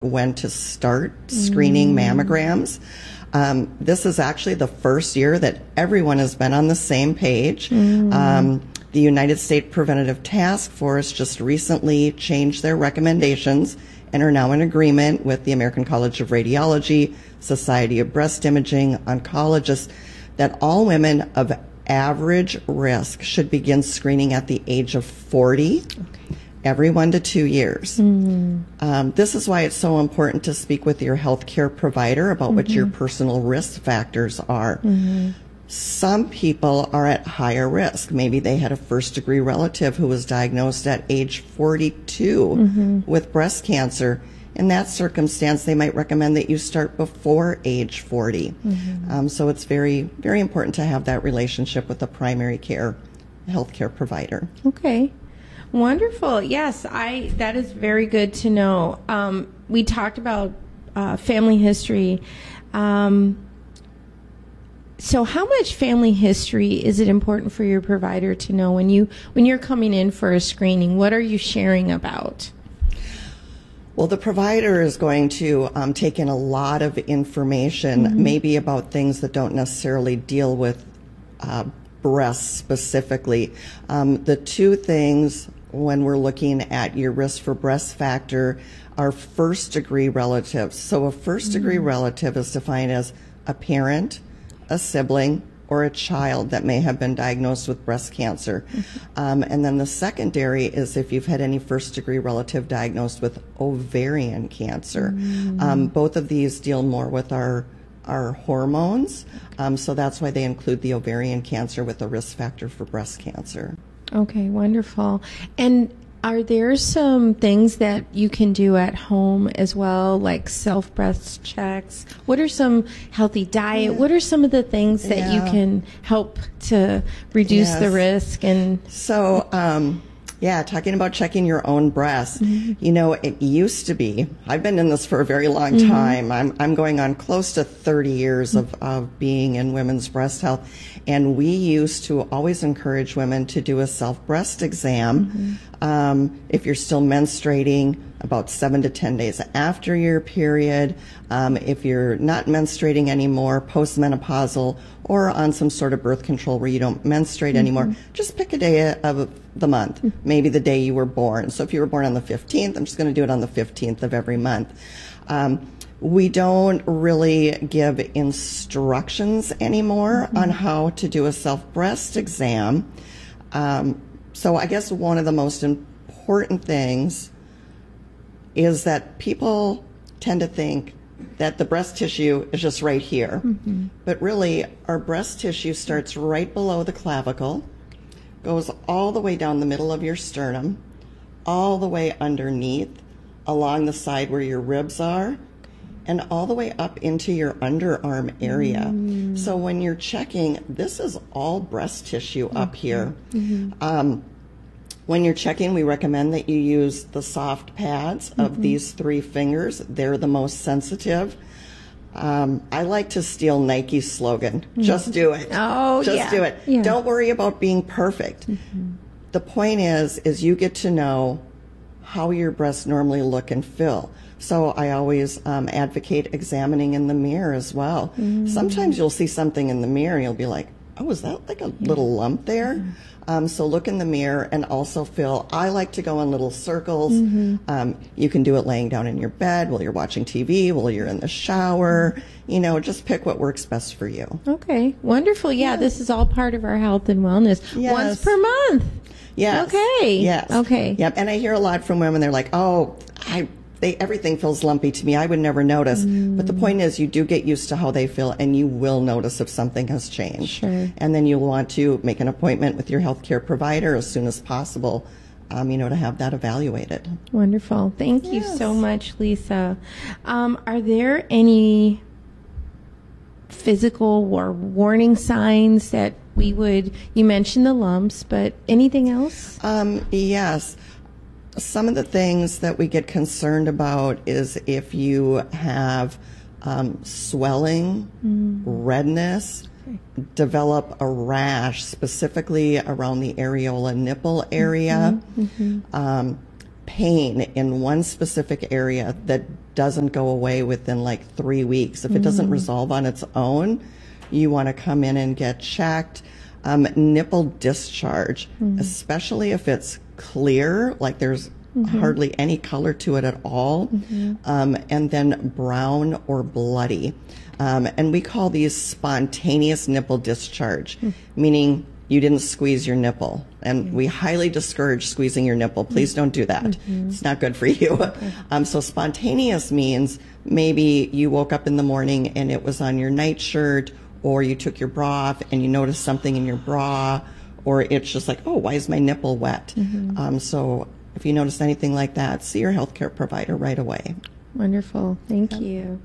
when to start screening mammograms. This is actually the first year that everyone has been on the same page. The United States Preventative Task Force just recently changed their recommendations and are now in agreement with the American College of Radiology, Society of Breast Imaging, oncologists, that all women of average risk should begin screening at the age of 40, every 1 to 2 years. This is why it's so important to speak with your healthcare provider about what your personal risk factors are. Some people are at higher risk. Maybe they had a first-degree relative who was diagnosed at age 42 with breast cancer. In that circumstance, they might recommend that you start before age 40. So it's very, very important to have that relationship with a primary care healthcare provider. Okay. Wonderful. Yes, that is very good to know. We talked about family history. So how much family history is it important for your provider to know when you're coming in for a screening? What are you sharing about? Well, the provider is going to take in a lot of information, maybe about things that don't necessarily deal with breasts specifically. The two things when we're looking at your risk for breast factor are first-degree relatives. So a first-degree relative is defined as a parent, a sibling, or a child that may have been diagnosed with breast cancer. And then the secondary is if you've had any first-degree relative diagnosed with ovarian cancer. Both of these deal more with our hormones, so that's why they include the ovarian cancer with a risk factor for breast cancer. Okay, wonderful. And are there some things that you can do at home as well, like self-breast checks? What are some healthy diet? What are some of the things that you can help to reduce the risk? And so, talking about checking your own breast. You know, it used to be, I've been in this for a very long time. I'm going on close to 30 years of being in women's breast health. And we used to always encourage women to do a self-breast exam. If you're still menstruating, about 7 to 10 days after your period. If you're not menstruating anymore, postmenopausal, or on some sort of birth control where you don't menstruate anymore, just pick a day of the month, maybe the day you were born. So if you were born on the 15th, I'm just going to do it on the 15th of every month. We don't really give instructions anymore on how to do a self-breast exam. So I guess one of the most important things is that people tend to think that the breast tissue is just right here. But really, our breast tissue starts right below the clavicle, goes all the way down the middle of your sternum, all the way underneath, along the side where your ribs are, and all the way up into your underarm area. So when you're checking, this is all breast tissue up here. When you're checking, we recommend that you use the soft pads of these 3 fingers. They're the most sensitive. I like to steal Nike's slogan, just do it. Just do it. Don't worry about being perfect. The point is you get to know how your breasts normally look and feel. So I always advocate examining in the mirror as well. Sometimes you'll see something in the mirror and you'll be like, oh, is that like a little lump there? So look in the mirror and also feel. I like to go in little circles. You can do it laying down in your bed while you're watching TV, while you're in the shower. You know, just pick what works best for you. Okay, wonderful. Yeah, this is all part of our health and wellness. Once per month. Yes. Okay. Yes. Okay. Yep. And I hear a lot from women. They're like, oh, everything feels lumpy to me. I would never notice. But the point is you do get used to how they feel, and you will notice if something has changed. Sure. And then you'll want to make an appointment with your healthcare provider as soon as possible, to have that evaluated. Wonderful. Thank you so much, Lisa. Are there any physical or warning signs that you mentioned the lumps, but anything else? Yes. Some of the things that we get concerned about is if you have swelling, redness, develop a rash, specifically around the areola nipple area, pain in one specific area that doesn't go away within like 3 weeks. If it doesn't resolve on its own, you want to come in and get checked. Nipple discharge, especially if it's clear, like there's hardly any color to it at all, and then brown or bloody. And we call these spontaneous nipple discharge, meaning you didn't squeeze your nipple. And we highly discourage squeezing your nipple. Please don't do that. It's not good for you. So spontaneous means maybe you woke up in the morning and it was on your nightshirt, or you took your bra off and you noticed something in your bra, or it's just like, oh, why is my nipple wet? So if you notice anything like that, see your healthcare provider right away. Wonderful. Thank you.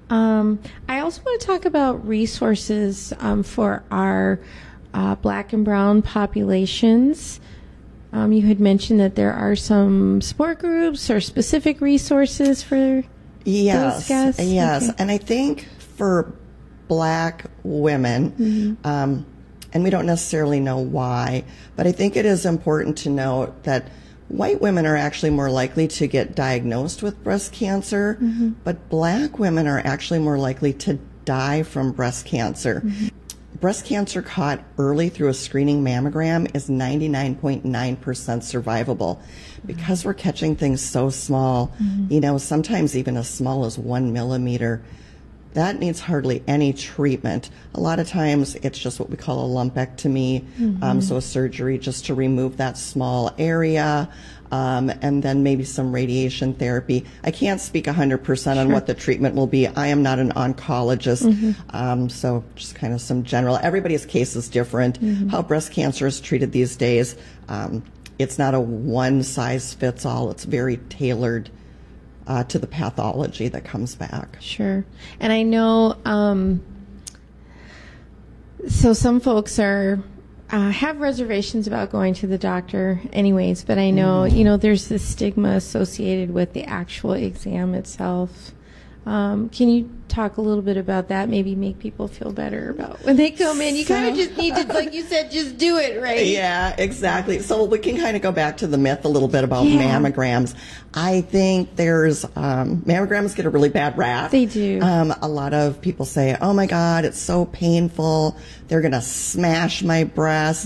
I also want to talk about resources for our Black and brown populations. You had mentioned that there are some support groups or specific resources for those guests. Yes, okay. And I think for Black women, and we don't necessarily know why, but I think it is important to note that white women are actually more likely to get diagnosed with breast cancer, but Black women are actually more likely to die from breast cancer. Breast cancer caught early through a screening mammogram is 99.9% survivable. Because we're catching things so small, sometimes even as small as 1 millimeter, that needs hardly any treatment. A lot of times it's just what we call a lumpectomy, so a surgery just to remove that small area, and then maybe some radiation therapy. I can't speak 100% on what the treatment will be. I am not an oncologist, so just kind of some general. Everybody's case is different. How breast cancer is treated these days, it's not a one-size-fits-all. It's very tailored to the pathology that comes back. Sure. And I know, so some folks have reservations about going to the doctor anyways, but I know, there's this stigma associated with the actual exam itself. Can you talk a little bit about that? Maybe make people feel better about when they come in. You kind of just need to, like you said, just do it, right? Yeah, exactly. So we can kind of go back to the myth a little bit about mammograms. I think there's mammograms get a really bad rap. They do. A lot of people say, "Oh my God, it's so painful. They're gonna smash my breast."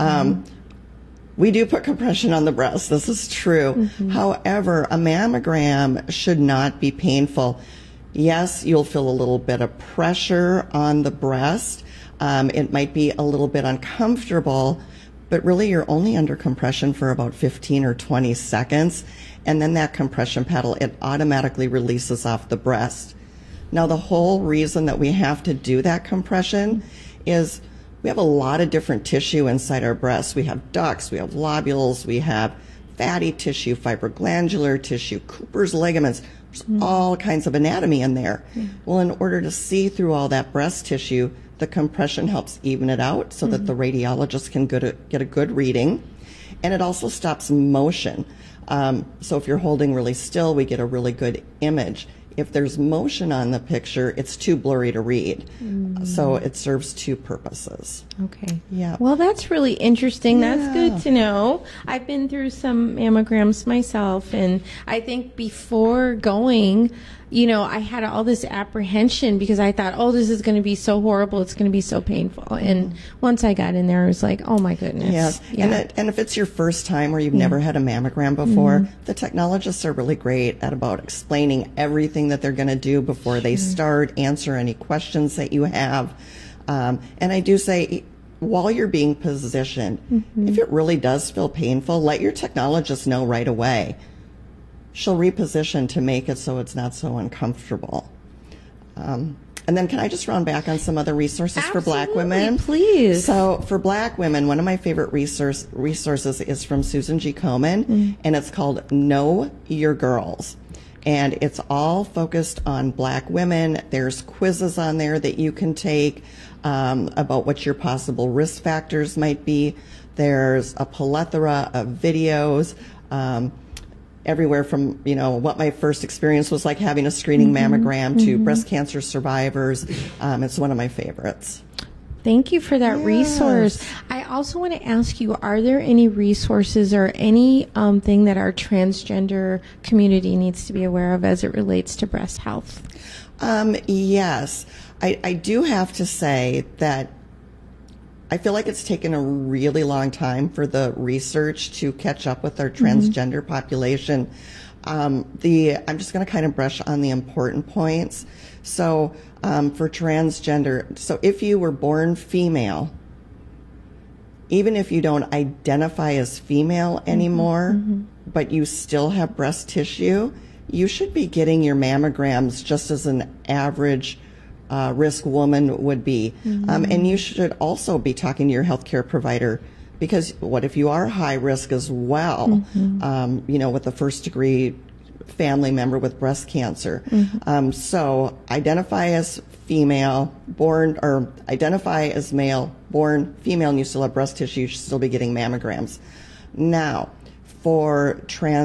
We do put compression on the breast. This is true. However, a mammogram should not be painful. Yes, you'll feel a little bit of pressure on the breast. It might be a little bit uncomfortable, but really you're only under compression for about 15 or 20 seconds. And then that compression paddle, it automatically releases off the breast. Now, the whole reason that we have to do that compression is we have a lot of different tissue inside our breasts. We have ducts, we have lobules, we have fatty tissue, fibroglandular tissue, Cooper's ligaments. There's all kinds of anatomy in there. Well, in order to see through all that breast tissue, the compression helps even it out so that the radiologist can get a good reading. And it also stops motion. So if you're holding really still, we get a really good image. If there's motion on the picture, it's too blurry to read. So it serves two purposes. Okay. Yeah. Well, that's really interesting. That's good to know. I've been through some mammograms myself, and I think before going, I had all this apprehension because I thought, oh, this is going to be so horrible. It's going to be so painful. And once I got in there, I was like, oh, my goodness. Yes. Yeah. And if it's your first time or you've never had a mammogram before, the technologists are really great at about explaining everything that they're going to do before they start, answer any questions that you have. And I do say, while you're being positioned, if it really does feel painful, let your technologist know right away. She'll reposition to make it so it's not so uncomfortable. And then can I just round back on some other resources for Black women? Please. So for Black women, one of my favorite resources is from Susan G. Komen, and it's called Know Your Girls. And it's all focused on Black women. There's quizzes on there that you can take about what your possible risk factors might be. There's a plethora of videos. Everywhere from, what my first experience was like having a screening mammogram to breast cancer survivors. It's one of my favorites. Thank you for that resource. I also want to ask you, are there any resources or any thing that our transgender community needs to be aware of as it relates to breast health? Yes. I do have to say that I feel like it's taken a really long time for the research to catch up with our transgender population. I'm just going to kind of brush on the important points. So for transgender, so if you were born female, even if you don't identify as female anymore, but you still have breast tissue, you should be getting your mammograms just as an average risk woman would be. And you should also be talking to your healthcare provider, because what if you are high risk as well, with a first degree family member with breast cancer. So identify as female, born, or identify as male, born female, and you still have breast tissue, you should still be getting mammograms. Now, for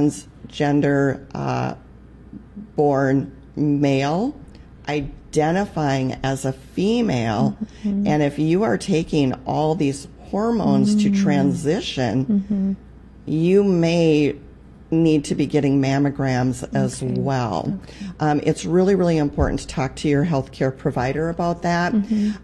transgender born male, identifying as a female, and if you are taking all these hormones to transition, you may need to be getting mammograms as well. It's really, really important to talk to your healthcare provider about that.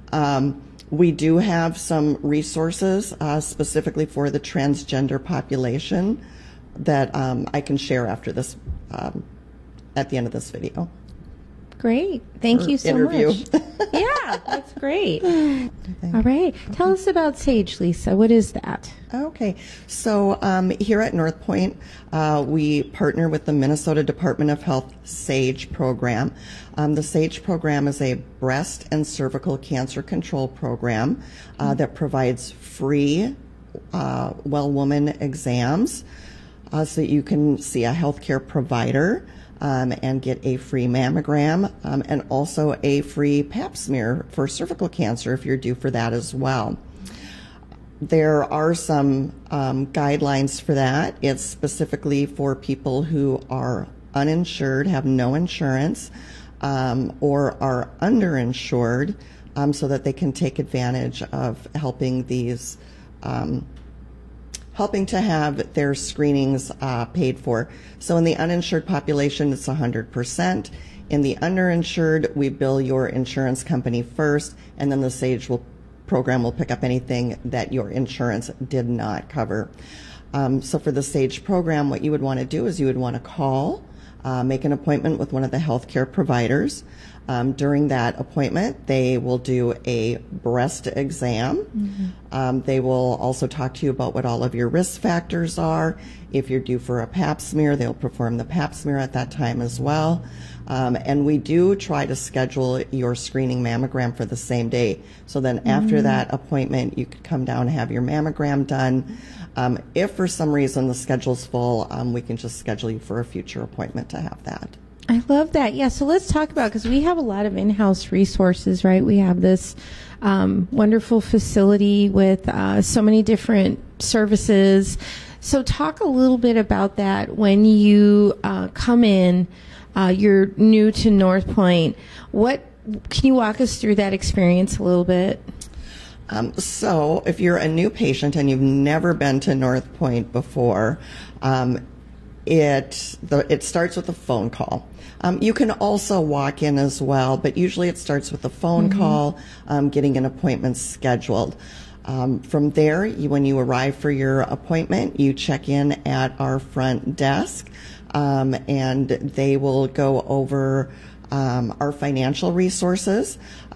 We do have some resources specifically for the transgender population that I can share after this, at the end of this video. Great. Thank you so much. Yeah, that's great. All right. Tell us about SAGE, Lisa. What is that? Okay. So here at North Point, we partner with the Minnesota Department of Health SAGE program. The SAGE program is a breast and cervical cancer control program that provides free well-woman exams so that you can see a healthcare provider and get a free mammogram and also a free pap smear for cervical cancer if you're due for that as well. There are some guidelines for that. It's specifically for people who are uninsured, have no insurance, or are underinsured, so that they can take advantage of helping these helping to have their screenings paid for. So in the uninsured population, it's 100%. In the underinsured, we bill your insurance company first, and then the SAGE program will pick up anything that your insurance did not cover. So for the SAGE program, what you would want to do is you would want to call, make an appointment with one of the healthcare providers. During that appointment, they will do a breast exam. They will also talk to you about what all of your risk factors are. If you're due for a pap smear, they'll perform the pap smear at that time as well. And we do try to schedule your screening mammogram for the same day. So then after that appointment, you could come down and have your mammogram done. If for some reason the schedule's full, we can just schedule you for a future appointment to have that. I love that. Yeah, so let's talk about, because we have a lot of in-house resources, right? We have this wonderful facility with so many different services. So talk a little bit about that when you come in, you're new to North Point. Can you walk us through that experience a little bit? So if you're a new patient and you've never been to North Point before, it starts with a phone call. You can also walk in as well, but usually it starts with a phone call, getting an appointment scheduled. From there, when you arrive for your appointment, you check in at our front desk, and they will go over our financial resources.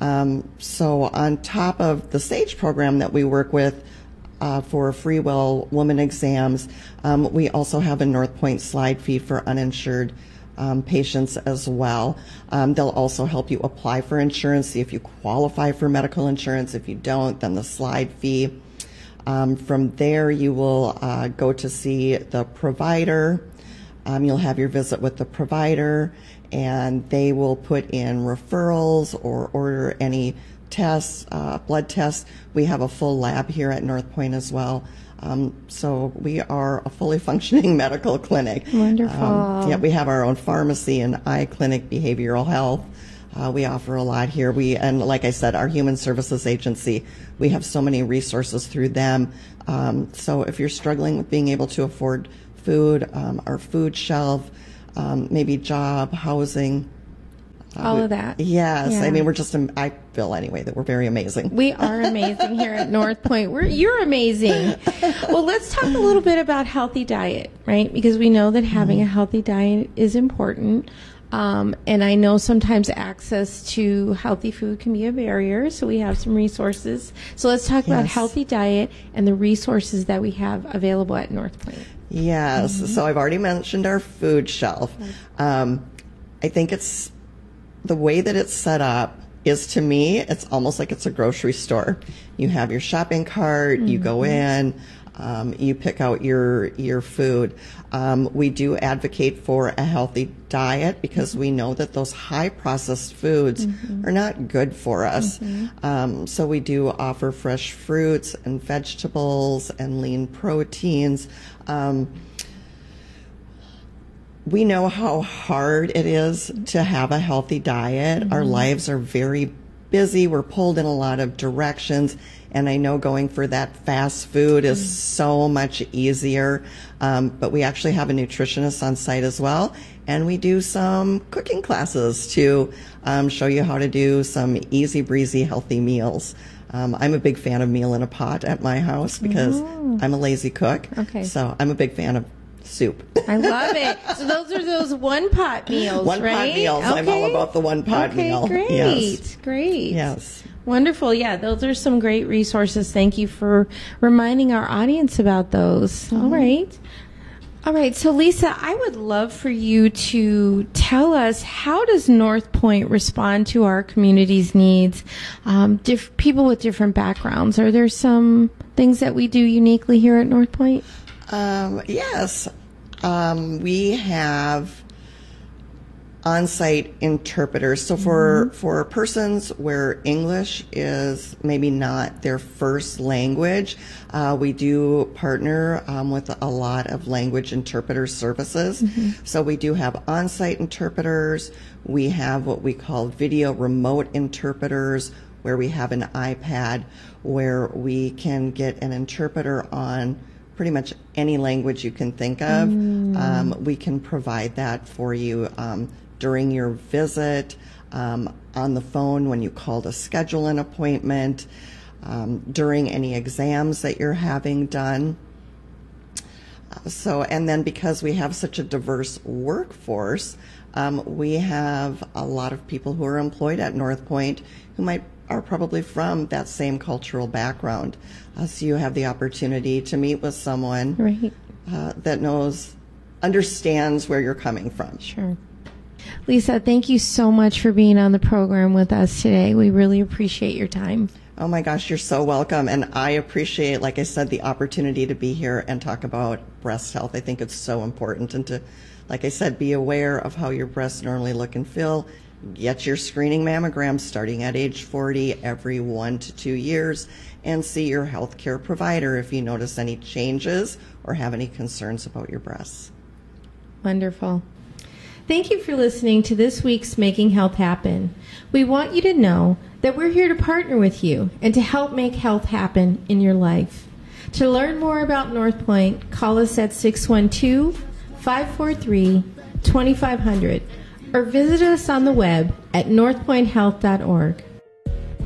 So on top of the SAGE program that we work with, for free well woman exams, we also have a North Point slide fee for uninsured patients as well. They'll also help you apply for insurance, see if you qualify for medical insurance. If you don't, then the slide fee. From there, you will go to see the provider. You'll have your visit with the provider, and they will put in referrals or order any tests, blood tests. We have a full lab here at North Point as well. So we are a fully functioning medical clinic. Wonderful. Yeah, we have our own pharmacy and eye clinic, behavioral health. We offer a lot here. And like I said, our Human Services Agency, we have so many resources through them. So if you're struggling with being able to afford food, our food shelf, maybe job, housing, all of that. Yes. Yeah. I mean, I feel anyway that we're very amazing. We are amazing here at North Point. You're amazing. Well, let's talk a little bit about healthy diet, right? Because we know that having a healthy diet is important. And I know sometimes access to healthy food can be a barrier, so we have some resources. So let's talk about healthy diet and the resources that we have available at North Point. Yes. So I've already mentioned our food shelf. I think the way that it's set up is, to me, it's almost like it's a grocery store. You have your shopping cart, you go in, you pick out your food. We do advocate for a healthy diet because we know that those high processed foods are not good for us. So we do offer fresh fruits and vegetables and lean proteins. We know how hard it is to have a healthy diet. Our lives are very busy. We're pulled in a lot of directions. And I know going for that fast food is so much easier. But we actually have a nutritionist on site as well. And we do some cooking classes to show you how to do some easy breezy healthy meals. I'm a big fan of meal in a pot at my house because I'm a lazy cook. Okay. So I'm a big fan of soup. I love it. So those one pot meals, one right? pot meals. Okay. I'm all about the one pot meal. Great. Yes. Great. Yes. Wonderful. Yeah, those are some great resources. Thank you for reminding our audience about those. All right. All right. So, Lisa, I would love for you to tell us, how does North Point respond to our community's needs? People with different backgrounds. Are there some things that we do uniquely here at North Point? Yes. We have on-site interpreters. So for persons where English is maybe not their first language, we do partner with a lot of language interpreter services. So we do have on-site interpreters. We have what we call video remote interpreters, where we have an iPad where we can get an interpreter on pretty much any language you can think of. We can provide that for you during your visit, on the phone when you call to schedule an appointment, during any exams that you're having done. And then because we have such a diverse workforce, we have a lot of people who are employed at North Point who are probably from that same cultural background. So you have the opportunity to meet with someone that understands where you're coming from. Sure. Lisa, thank you so much for being on the program with us today. We really appreciate your time. Oh my gosh, you're so welcome. And I appreciate, like I said, the opportunity to be here and talk about breast health. I think it's so important. And to, like I said, be aware of how your breasts normally look and feel. Get your screening mammogram starting at age 40 every 1 to 2 years, and see your healthcare provider if you notice any changes or have any concerns about your breasts. Wonderful. Thank you for listening to this week's Making Health Happen. We want you to know that we're here to partner with you and to help make health happen in your life. To learn more about North Point, call us at 612-543-2500 or visit us on the web at northpointhealth.org.